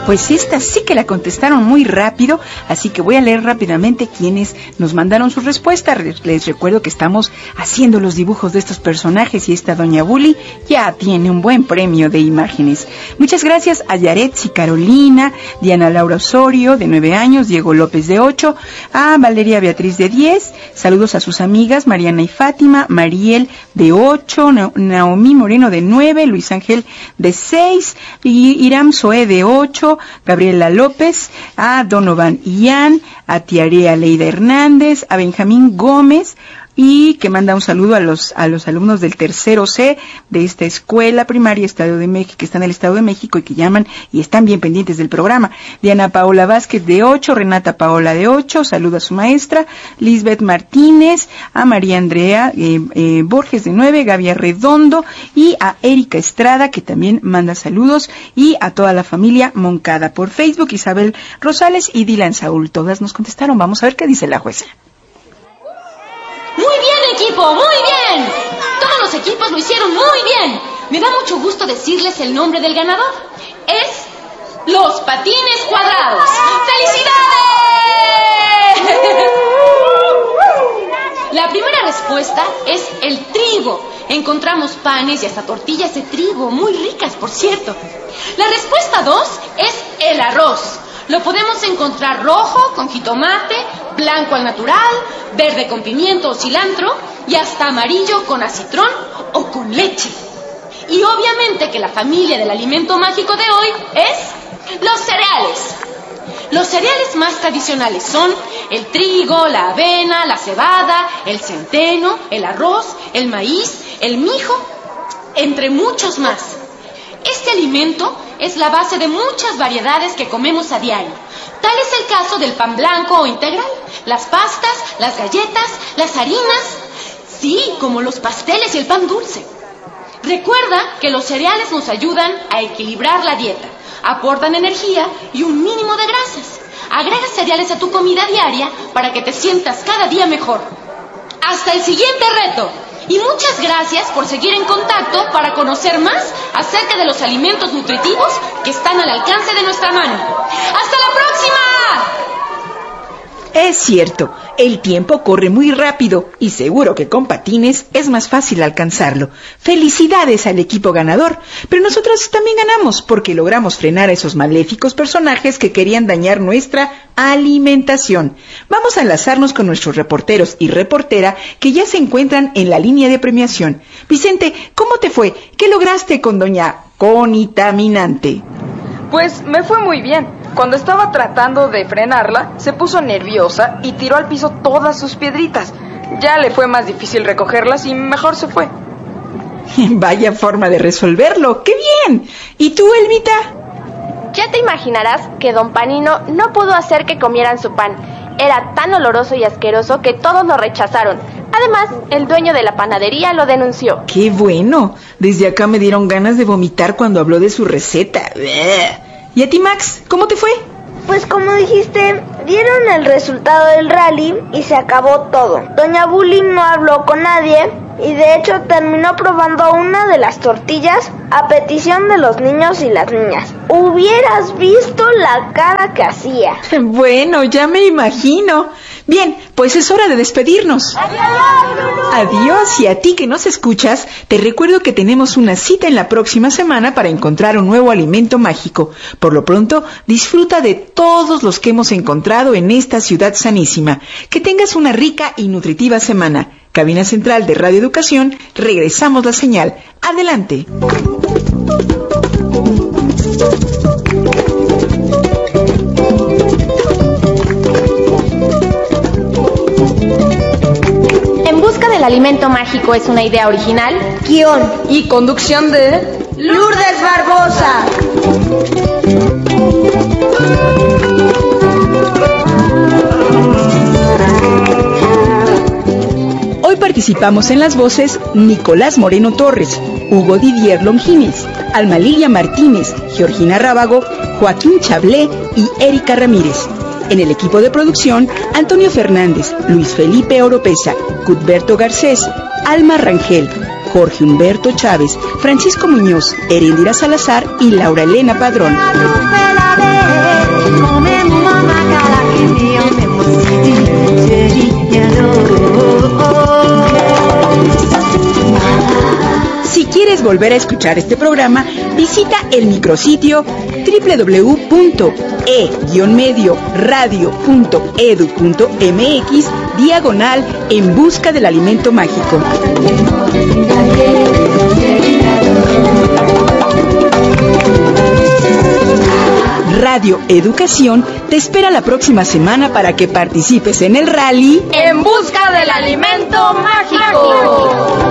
Pues esta sí que la contestaron muy rápido, así que voy a leer rápidamente quienes nos mandaron sus respuestas. Les recuerdo que estamos haciendo los dibujos de estos personajes y esta doña Bully ya tiene un buen premio de imágenes. Muchas gracias a Yaretsi Carolina, Diana Laura Osorio, de 9 años, Diego López, de 8, a Valeria Beatriz, de 10, saludos a sus amigas Mariana y Fátima, Mariel, de 8, Naomi Moreno, de 9, Luis Ángel, de 6, y Iram Zoé, de 8, Gabriela López, a Donovan Ian, a Tiarea Leida Hernández, a Benjamín Gómez, y que manda un saludo a los alumnos del tercero C de esta escuela primaria Estado de México, que están en el Estado de México y que llaman y están bien pendientes del programa. Diana Paola Vázquez, de 8, Renata Paola, de 8, saluda a su maestra, Lisbeth Martínez, a María Andrea Borges, de 9, Gaby Arredondo, y a Erika Estrada, que también manda saludos, y a toda la familia Moncada. Por Facebook, Isabel Rosales y Dylan Saúl, todas nos contestaron. Vamos a ver qué dice la jueza. Muy bien, equipo, muy bien. Todos los equipos lo hicieron muy bien. Me da mucho gusto decirles el nombre del ganador. Es Los Patines Cuadrados. ¡Felicidades! La primera respuesta es el trigo. Encontramos panes y hasta tortillas de trigo, muy ricas, por cierto. La respuesta 2 es el arroz. Lo podemos encontrar rojo con jitomate, blanco al natural, verde con pimiento o cilantro y hasta amarillo con acitrón o con leche. Y obviamente que la familia del alimento mágico de hoy es los cereales. Los cereales más tradicionales son el trigo, la avena, la cebada, el centeno, el arroz, el maíz, el mijo, entre muchos más. Este alimento es la base de muchas variedades que comemos a diario. Tal es el caso del pan blanco o integral, las pastas, las galletas, las harinas, sí, como los pasteles y el pan dulce. Recuerda que los cereales nos ayudan a equilibrar la dieta, aportan energía y un mínimo de grasas. Agrega cereales a tu comida diaria para que te sientas cada día mejor. Hasta el siguiente reto. Y muchas gracias por seguir en contacto para conocer más acerca de los alimentos nutritivos que están al alcance de nuestra mano. ¡Hasta la próxima! Es cierto, el tiempo corre muy rápido y seguro que con patines es más fácil alcanzarlo. Felicidades al equipo ganador, pero nosotros también ganamos porque logramos frenar a esos maléficos personajes que querían dañar nuestra alimentación. Vamos a enlazarnos con nuestros reporteros y reportera que ya se encuentran en la línea de premiación. Vicente, ¿cómo te fue? ¿Qué lograste con doña Conitaminante? Pues me fue muy bien. Cuando estaba tratando de frenarla, se puso nerviosa y tiró al piso todas sus piedritas. Ya le fue más difícil recogerlas y mejor se fue. Vaya forma de resolverlo, ¡qué bien! ¿Y tú, Elvita? Ya te imaginarás que don Panino no pudo hacer que comieran su pan. Era tan oloroso y asqueroso que todos lo rechazaron. Además, el dueño de la panadería lo denunció. ¡Qué bueno! Desde acá me dieron ganas de vomitar cuando habló de su receta. ¿Y a ti, Max? ¿Cómo te fue? Pues como dijiste, dieron el resultado del rally y se acabó todo. Doña Bully no habló con nadie y de hecho terminó probando una de las tortillas a petición de los niños y las niñas. Hubieras visto la cara que hacía. Bueno, ya me imagino. Bien, pues es hora de despedirnos. Adiós, y a ti que nos escuchas, te recuerdo que tenemos una cita en la próxima semana para encontrar un nuevo alimento mágico. Por lo pronto, disfruta de todos los que hemos encontrado en esta ciudad sanísima. Que tengas una rica y nutritiva semana. Cabina Central de Radio Educación, regresamos la señal. Adelante. En busca del alimento mágico es una idea original, Guión Y conducción de Lourdes Barbosa. Hoy participamos en las voces Nicolás Moreno Torres, Hugo Didier Longines, Alma Lilia Martínez, Georgina Rábago, Joaquín Chablé y Erika Ramírez. En el equipo de producción, Antonio Fernández, Luis Felipe Oropesa, Cuthberto Garcés, Alma Rangel, Jorge Humberto Chávez, Francisco Muñoz, Herendira Salazar y Laura Elena Padrón. Si quieres volver a escuchar este programa, visita el micrositio www.e-medioradio.edu.mx/En busca del alimento mágico. Radio Educación te espera la próxima semana para que participes en el rally En busca del alimento mágico.